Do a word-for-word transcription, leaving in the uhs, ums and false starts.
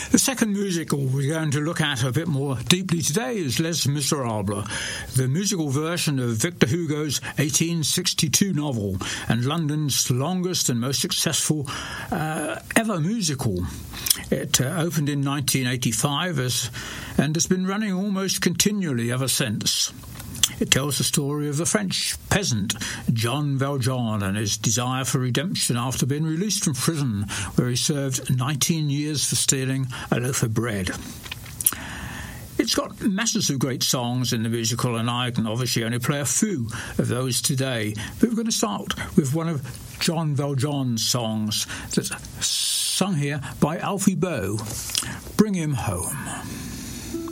The second musical we're going to look at a bit more deeply today is Les Miserables, the musical version of Victor Hugo's eighteen sixty-two novel and London's longest and most successful uh, ever musical. It uh, opened in nineteen eighty-five as, and has been running almost continually ever since. It tells the story of the French peasant Jean Valjean and his desire for redemption after being released from prison, where he served nineteen years for stealing a loaf of bread. It's got masses of great songs in the musical, and I can obviously only play a few of those today. But we're going to start with one of Jean Valjean's songs that's sung here by Alfie Boe, Bring Him Home.